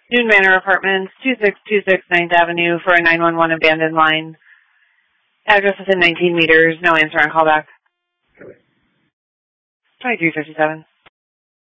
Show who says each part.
Speaker 1: Noon Manor Apartments, 2626 9th Avenue for a 911 abandoned line. Address within 19 meters, no answer on callback. 2357.